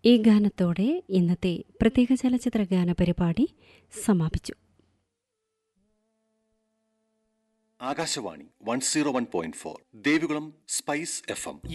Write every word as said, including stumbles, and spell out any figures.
ഈ ഗാനത്തോടെ ഇന്നത്തെ പ്രത്യേക ചലച്ചിത്ര ഗാന പരിപാടി സമാപിച്ചു. Akashvani one zero one point four Devikulam spice F M.